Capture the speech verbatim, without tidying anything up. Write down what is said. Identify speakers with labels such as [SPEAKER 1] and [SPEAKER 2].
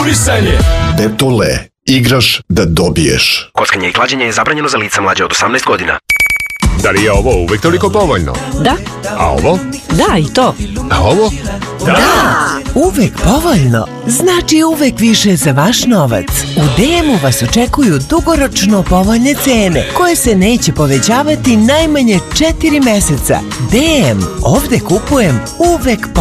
[SPEAKER 1] Konkurisanje.
[SPEAKER 2] Betole. Igraš da dobiješ.
[SPEAKER 3] Kockanje i klađenje je zabranjeno za lica mlađe od osamnaest godina.
[SPEAKER 1] Da li je ovo uvek toliko povoljno?
[SPEAKER 4] Da.
[SPEAKER 1] A ovo?
[SPEAKER 4] Da, i to.
[SPEAKER 1] A ovo?
[SPEAKER 5] Da! Uvek povoljno znači uvek više za vaš novac. U D M-u vas očekuju dugoročno povoljne cene koje se neće povećavati najmanje četiri meseca. D M, ovde kupujem uvek povoljno.